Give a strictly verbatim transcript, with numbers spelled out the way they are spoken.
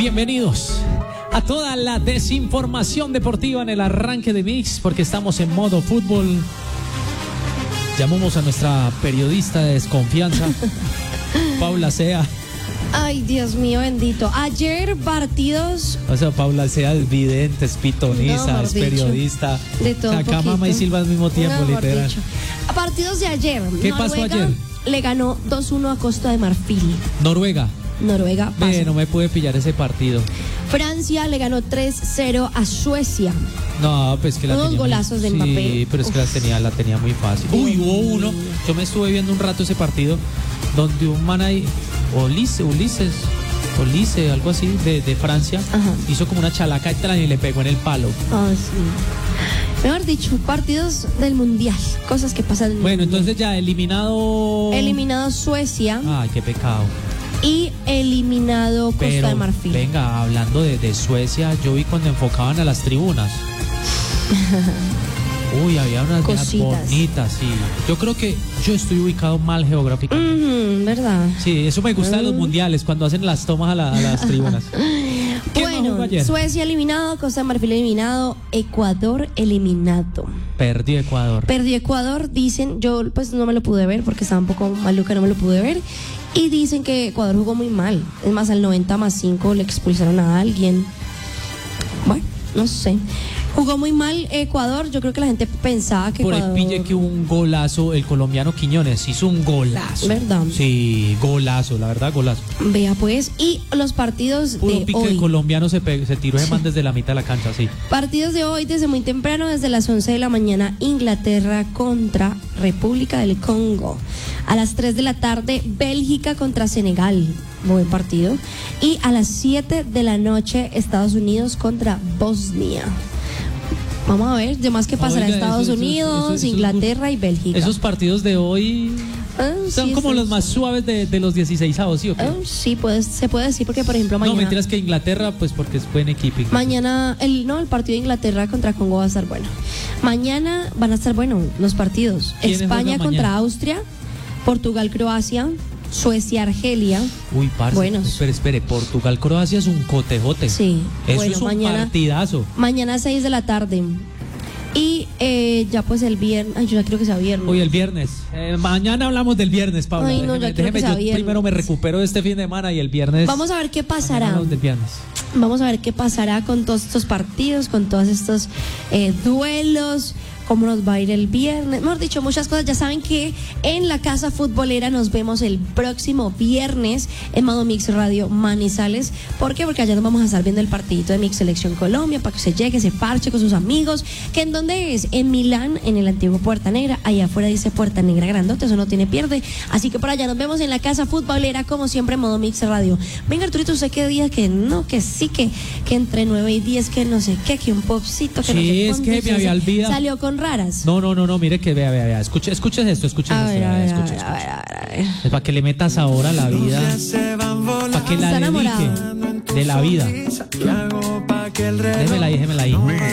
Bienvenidos a toda la desinformación deportiva en el arranque de Mix, porque estamos en modo fútbol. Llamamos a nuestra periodista de desconfianza, Paula Sea. Ay, Dios mío bendito. Ayer partidos... O sea, Paula Sea es vidente, es pitoniza, No, es dicho, periodista. de todo Acá poquito. Mama y Silva al mismo tiempo, No, mejor literal. dicho. A partidos de ayer. ¿Qué Noruega pasó ayer? Le ganó dos uno a Costa de Marfil. Noruega. Noruega pasa. Ve, no me pude pillar ese partido. Francia le ganó tres cero a Suecia. No, pues que la Unos tenía golazos muy, de Mbappé. Sí, pero es que la Uf. tenía, la tenía muy fácil. Uy, hubo uno. Yo me estuve viendo un rato ese partido donde un man ahí, Ulises, Ulises, Ulises, algo así, de, de Francia, Ajá. hizo como una chalaca y tran y le pegó en el palo. Ah, sí. Mejor dicho, partidos del Mundial. Cosas que pasan en el Bueno, Mundial. entonces ya eliminado. Eliminado Suecia Ay, qué pecado. y eliminado Costa Pero, de Marfil. venga, hablando de, de Suecia, yo vi cuando enfocaban a las tribunas. Uy, había unas viejas Cositas. bonitas, sí. Yo creo que yo estoy ubicado mal geográficamente. Ujú, ¿verdad? Sí, eso me gusta de los Mm. mundiales, cuando hacen las tomas a, la- a las tribunas. ¿Quién más jugó Bueno, ayer? Suecia eliminado, Costa de Marfil eliminado, Ecuador eliminado. Perdió Ecuador. Perdió Ecuador, dicen, yo pues no me lo pude ver porque estaba un poco maluca, no me lo pude ver. Y dicen que Ecuador jugó muy mal. Es más, al noventa más cinco le expulsaron a alguien. Bueno, no sé. Jugó muy mal Ecuador, yo creo que la gente pensaba que Por el Ecuador... pille que hubo un golazo, el colombiano Quiñones hizo un golazo. ¿Verdad? Sí, golazo, la verdad, golazo. Vea pues, y los partidos Puro de pique hoy. el colombiano se, pe- se tiró de man desde la mitad de la cancha, sí. Partidos de hoy desde muy temprano, desde las once de la mañana, Inglaterra contra República del Congo. A las tres de la tarde, Bélgica contra Senegal. Buen partido. Y a las siete de la noche, Estados Unidos contra Bosnia. Vamos a ver, demás que pasará Oiga, Estados eso- eso- Unidos, eso- eso- Inglaterra y Bélgica. Esos partidos de hoy Ah, son sí, como están- los más suaves de, de los dieciseisavos, ¿sí o qué? Ah, sí, pues, se puede decir porque, por ejemplo, mañana... No, mentiras que Inglaterra, pues porque es buen equipo. Mañana, el no, el partido de Inglaterra contra Congo va a estar bueno. Mañana van a estar buenos los partidos. ¿Quiénes España juegan contra mañana? Austria, Portugal, Croacia, Suecia, Argelia. Uy, parce, Buenos. espere, espere, Portugal, Croacia es un cotejote. Sí, Eso bueno, es un mañana- partidazo. Mañana a seis de la tarde. Y eh, ya pues el viernes, ay, yo ya creo que sea viernes. Uy, el viernes. Eh, mañana hablamos del viernes, Pablo. Ay, no, déjeme, ya quiero déjeme, que sea yo viernes. primero me recupero de este fin de semana y el viernes. Vamos a ver qué mañana pasará. hablamos del viernes. Vamos a ver qué pasará con todos estos partidos, con todos estos eh, duelos, cómo nos va a ir el viernes. Mejor dicho, muchas cosas. Ya saben que en la Casa Futbolera nos vemos el próximo viernes en Modo Mix Radio Manizales. ¿Por qué? Porque allá nos vamos a estar viendo el partidito de Mix Selección Colombia para que se llegue, se parche con sus amigos. ¿Que en dónde es? En Milán, en el antiguo Puerta Negra. Allá afuera dice Puerta Negra grandote, eso no tiene pierde. Así que por allá nos vemos en la Casa Futbolera, como siempre, en Modo Mix Radio. Venga, Arturito, usted qué día que no, que sí, que, que entre nueve y diez, que no sé qué, que un popcito, que no Sí, sé es cuánto, que me se- había olvidado. Salió con raras. No, no, no, no, mire que vea, vea, vea. Escuche, escuche esto, escuche A esto. ver, a vea, ver, a escuche, ver, a escuche. ver, a ver, a ver. Es para que le metas ahora la vida. Para que la Está enamorado. dedique de la vida. Déjemela ahí, déjemela ahí.